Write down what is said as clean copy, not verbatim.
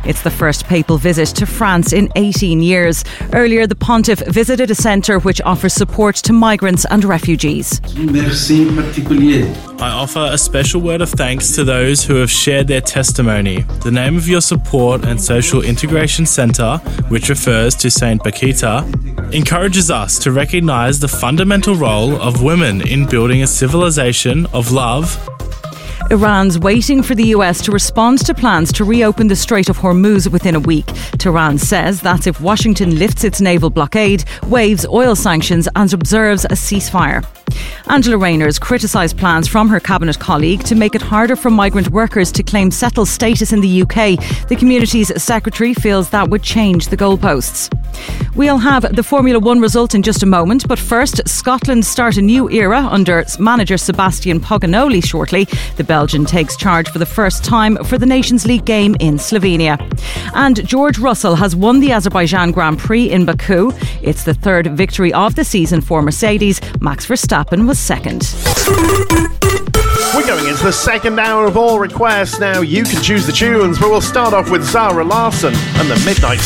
It's the first papal visit to France in 18 years. Earlier, the pontiff visited a centre which offers support to migrants and refugees. Merci particulier. I offer a special word of thanks to those who have shared their testimony. The name of your support and social integration centre, which refers to St. Bakita, encourages us to recognise the fundamental role of women in building a civilization of love. Iran's waiting for the US to respond to plans to reopen the Strait of Hormuz within a week. Tehran says that's if Washington lifts its naval blockade, waives oil sanctions and observes a ceasefire. Angela Rayner has criticised plans from her cabinet colleague to make it harder for migrant workers to claim settled status in the UK. The community's secretary feels that would change the goalposts. We'll have the Formula 1 result in just a moment, but first, Scotland start a new era under manager Sebastian Poganoli shortly. The Belgian takes charge for the first time for the Nations League game in Slovenia. And George Russell has won the Azerbaijan Grand Prix in Baku. It's the third victory of the season for Mercedes. Max Verstappen was second. We're going into the second hour of All Requests. Now you can choose the tunes, but we'll start off with Zara Larsson and the Midnight